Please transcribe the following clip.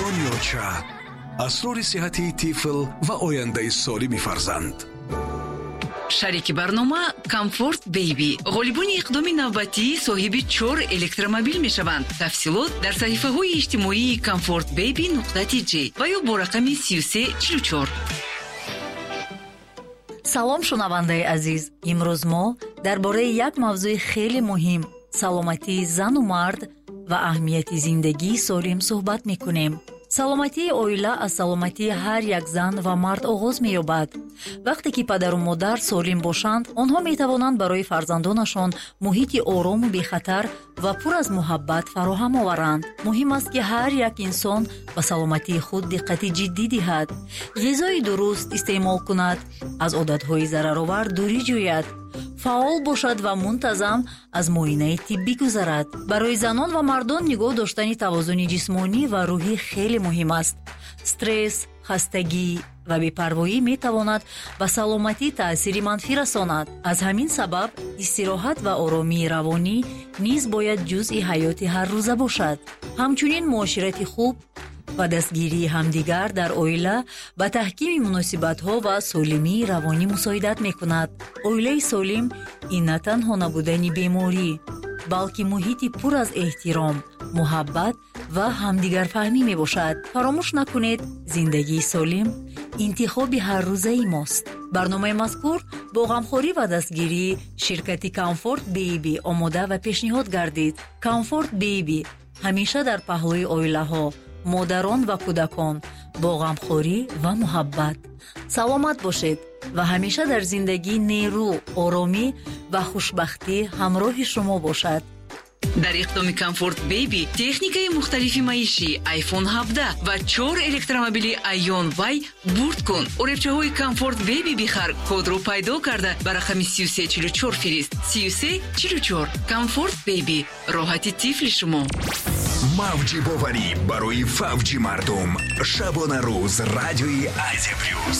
دنیاچه اسرار صحتی طفل و آینده سالم فرزند. شریک برنامه کامفورت بیبی غالبون اقدام نوبتی صاحب 4 الکترومبیل می شوند. تفصیلات در صحیفه های اجتماعی comfortbaby.gj و یا با رقم 3344. салом шунавандаи азиз, имрӯз мо дар бораи як мавзӯи хеле муҳим саломатии зану мард ва аҳамияти зиндагии солим суҳбат мекунем. саломатии оила аз саломатии ҳар як зан ва мард оғоз меёбад. вақте ки падару модар солим бошанд, онҳо метавонанд барои фарзандонашон муҳити орому бехатар ва пур аз муҳаббат фароҳам оваранд. муҳим аст ки ҳар як инсон ба саломатии худ диққати ҷиддӣ диҳад, ғизои дуруст истеъмол кунад, аз одатҳои зараровар дурӣ ҷӯяд, фаъол бошад ва мунтазам аз муоинаи тиббӣ гузарад. барои занон ва мардон нигоҳ доштани тавозуни ҷисмонӣ ва рӯҳӣ хеле муҳим аст. стресс, хастагӣ ва бепарвоӣ метавонад ба саломатӣ таъсири манфӣ расонад. аз ҳамин сабаб истироҳат ва оромии равонӣ низ бояд ҷузъи ҳаёти ҳаррӯза бошад. ҳамчунин муоширати хуб ва дастгирии ҳамдигар дар оила ба таҳкими муносибатҳо ва солимии равонӣ мусоидат мекунад. оилаи солим ин на танҳо набудани беморӣ, балки муҳити пур аз эҳтиром, муҳаббат ва ҳамдигарфаҳмӣ мебошад. фаромӯш накунед, зиндагии солим интихоби ҳаррӯзаи мост. барномаи мазкур бо ғамхорӣ ва дастгирии ширкати Comfort Baby омода ва пешниҳод гардид. Comfort Baby ҳамеша дар паҳлӯи оилаҳо, модарон ва кӯдакон бо ғамхорӣ ва муҳаббат. саломат бошед ва ҳамеша дар зиндагӣ нерӯ, оромӣ ва хушбахтӣ ҳамроҳи шумо бошад. дар иқдоми Comfort Baby техникаи мухталифи маишӣ iPhone 17 ва 4 электромобили Ion Y бурд кун. оребчаҳои Comfort Baby бихар, кодро пайдо карда ба рақами 3344 фирист. 3344. Comfort Baby, роҳати тифли шумо. мавҷи боварӣ барои фавҷи мардум. шабона рӯз радиои Азия Плюс.